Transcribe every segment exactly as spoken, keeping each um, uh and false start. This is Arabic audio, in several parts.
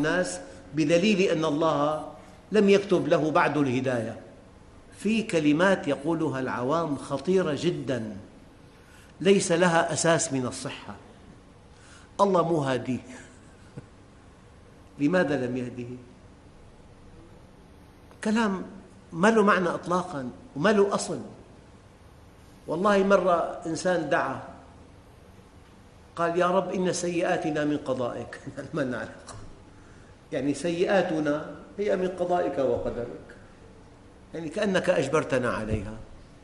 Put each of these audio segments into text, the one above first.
الناس بدليل أن الله لم يكتب له بعد الهداية. في كلمات يقولها العوام خطيرة جدا ليس لها أساس من الصحة. الله مو هاديه. لماذا لم يهده؟ كلام ما له معنى إطلاقا وما له أصل. والله مرة إنسان دعا قال يا رب إن سيئاتنا من قضائك. ما لنا علاقة، يعني سيئاتنا هي من قضائك وقدرك، يعني كأنك أجبرتنا عليها.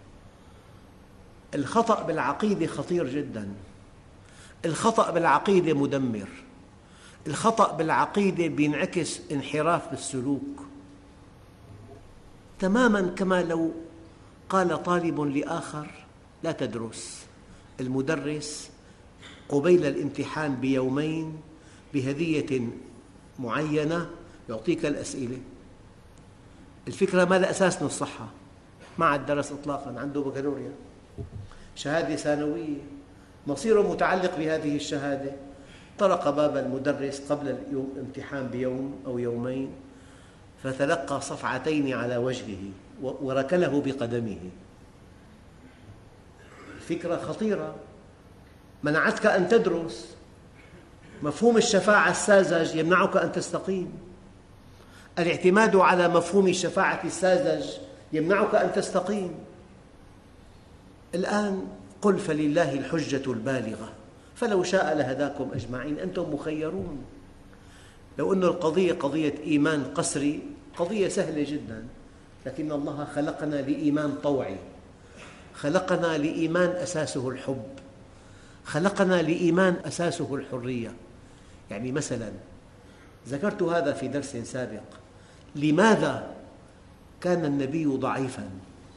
الخطأ بالعقيدة خطير جدا. الخطأ بالعقيدة مدمر. الخطأ بالعقيدة بينعكس انحراف بالسلوك، تماما كما لو قال طالب لآخر لا تدرس. المدرس قبيل الامتحان بيومين بهدية معينة يعطيك الأسئلة. الفكرة ما لها أساس من الصحة، ما عاد درس إطلاقا، عنده بكالوريا، شهادة ثانوية، مصيره متعلق بهذه الشهادة. طرق باب المدرس قبل الامتحان بيوم أو يومين فتلقى صفعتين على وجهه وركله بقدمه. فكرة خطيرة منعتك أن تدرس. مفهوم الشفاعة الساذج يمنعك أن تستقيم. الاعتماد على مفهوم الشفاعة الساذج يمنعك أن تستقيم. الآن قل فلله الحجة البالغة فلو شاء لهداكم أجمعين. أنتم مخيرون. لو أن القضية قضية إيمان قسري قضية سهلة جدا، لكن الله خلقنا لإيمان طوعي، خلقنا لإيمان أساسه الحب، خلقنا لإيمان أساسه الحرية. يعني مثلا ذكرت هذا في درس سابق، لماذا كان النبي ضعيفا؟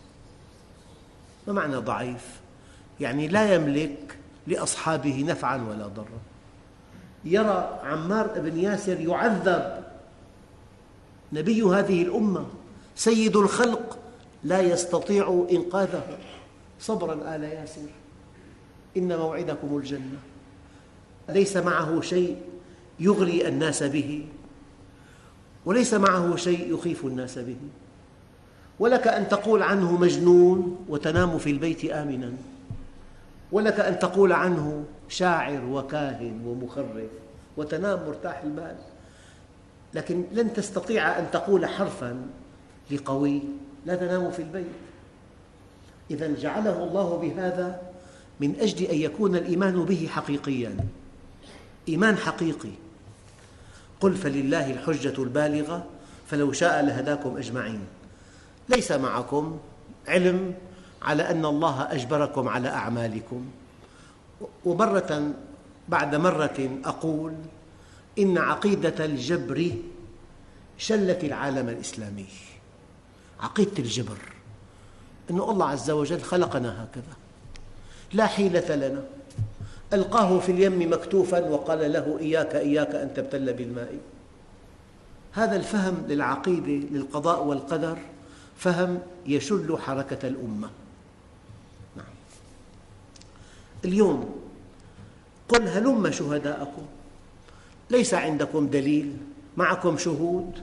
ما معنى ضعيف؟ يعني لا يملك لأصحابه نفعا ولا ضرا. يرى عمار بن ياسر يعذب، نبي هذه الأمة سيد الخلق لا يستطيع إنقاذه. صبرا آل ياسر إن موعدكم الجنة. ليس معه شيء يغري الناس به، وليس معه شيء يخيف الناس به. ولك أن تقول عنه مجنون وتنام في البيت آمنا، ولك أن تقول عنه شاعر وكاهن ومخرف وتنام مرتاح البال، لكن لن تستطيع أن تقول حرفا لقوي لا تنام في البيت. إذن جعله الله بهذا من أجل أن يكون الإيمان به حقيقيا، إيمان حقيقي. قل فلله الحجة البالغة فلو شاء لهداكم أجمعين. ليس معكم علم على أن الله أجبركم على أعمالكم. ومرة بعد مرة أقول إن عقيدة الجبر شلت العالم الإسلامي. عقيدة الجبر أن الله عز وجل خلقنا هكذا لا حيلة لنا، ألقاه في اليم مكتوفا وقال له إياك إياك أن تبتل بالماء. هذا الفهم للعقيدة للقضاء والقدر فهم يشل حركة الأمة. نعم. اليوم قل هلم شهداءكم. ليس عندكم دليل، معكم شهود.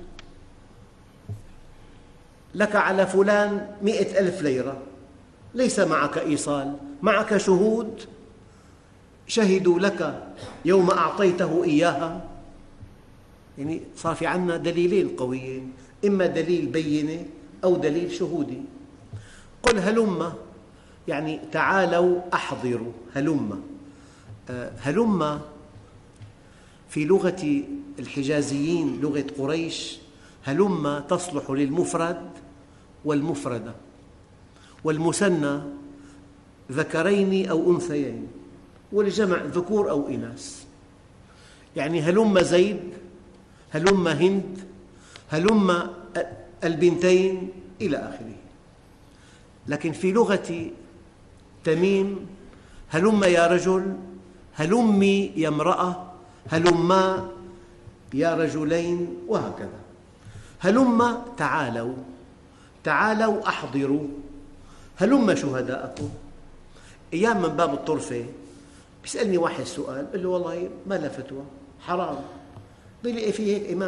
لك على فلان مئة ألف ليرة، ليس معك إيصال، معك شهود شهدوا لك يوم أعطيته إياها. يعني صار في عندنا دليلين قويين، إما دليل بينة أو دليل شهودي. قل هلم يعني تعالوا أحضروا. هلم هلم في لغة الحجازيين لغة قريش هلم تصلح للمفرد والمفردة، والمثنى ذكرين أو أنثيين، والجمع ذكور أو إناث. يعني هلم زيد، هلم هند، هلم البنتين إلى آخره. لكن في لغة تميم هلم يا رجل، هلمي يا امرأة، هلما يا رجلين، وهكذا. هلم تعالوا، تعالوا أحضروا، هلم شهداءكم. أيام من باب الطرفة بيسألني واحد سؤال، قل له والله ما له فتوى، حرام. قال لي في هيك إمام